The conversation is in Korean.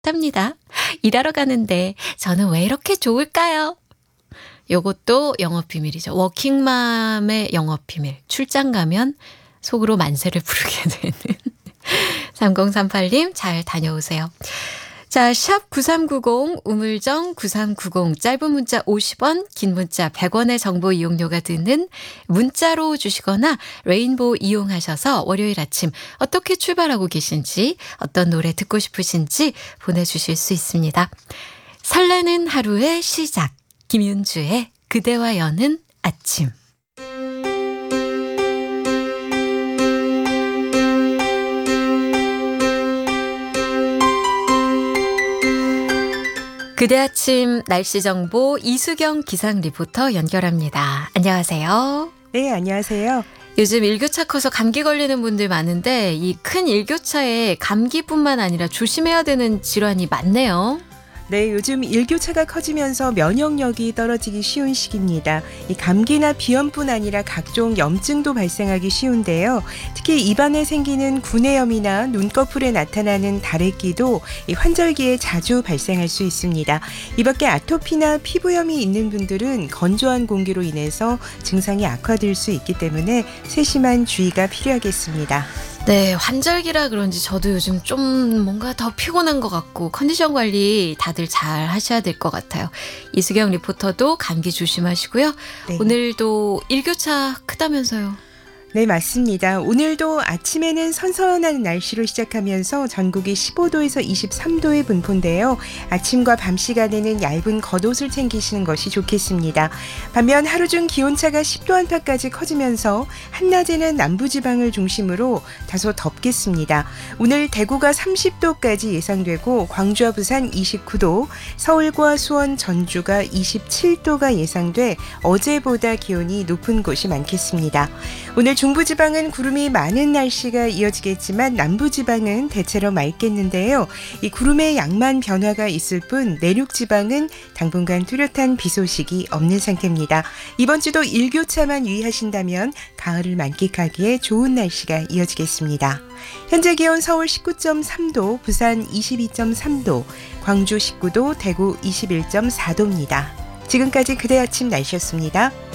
답니다. 일하러 가는데 저는 왜 이렇게 좋을까요? 요것도 영업 비밀이죠. 워킹맘의 영업 비밀. 출장 가면 속으로 만세를 부르게 되는 3038님 잘 다녀오세요. 자, 샵 9390 우물정 9390 짧은 문자 50원 긴 문자 100원의 정보 이용료가 드는 문자로 주시거나 레인보우 이용하셔서 월요일 아침 어떻게 출발하고 계신지 어떤 노래 듣고 싶으신지 보내주실 수 있습니다. 설레는 하루의 시작 김윤주의 그대와 여는 아침. 그대 아침 날씨 정보 이수경 기상 리포터 연결합니다. 안녕하세요. 네, 안녕하세요. 요즘 일교차 커서 감기 걸리는 분들 많은데 이 큰 일교차에 감기뿐만 아니라 조심해야 되는 질환이 많네요. 네, 요즘 일교차가 커지면서 면역력이 떨어지기 쉬운 시기입니다. 이 감기나 비염뿐 아니라 각종 염증도 발생하기 쉬운데요. 특히 입안에 생기는 구내염이나 눈꺼풀에 나타나는 다래끼도 이 환절기에 자주 발생할 수 있습니다. 이 밖에 아토피나 피부염이 있는 분들은 건조한 공기로 인해서 증상이 악화될 수 있기 때문에 세심한 주의가 필요하겠습니다. 네, 환절기라 그런지 저도 요즘 좀 뭔가 더 피곤한 것 같고 컨디션 관리 다들 잘 하셔야 될 것 같아요. 이수경 리포터도 감기 조심하시고요. 네. 오늘도 일교차 크다면서요. 네, 맞습니다. 오늘도 아침에는 선선한 날씨로 시작하면서 전국이 15도에서 23도의 분포인데요. 아침과 밤 시간에는 얇은 겉옷을 챙기시는 것이 좋겠습니다. 반면 하루 중 기온차가 10도 안팎까지 커지면서 한낮에는 남부지방을 중심으로 다소 덥겠습니다. 오늘 대구가 30도까지 예상되고 광주와 부산 29도, 서울과 수원, 전주가 27도가 예상돼 어제보다 기온이 높은 곳이 많겠습니다. 오늘 중부지방은 구름이 많은 날씨가 이어지겠지만 남부지방은 대체로 맑겠는데요. 이 구름의 양만 변화가 있을 뿐 내륙지방은 당분간 뚜렷한 비 소식이 없는 상태입니다. 이번 주도 일교차만 유의하신다면 가을을 만끽하기에 좋은 날씨가 이어지겠습니다. 현재 기온 서울 19.3도, 부산 22.3도, 광주 19도, 대구 21.4도입니다. 지금까지 그대 아침 날씨였습니다.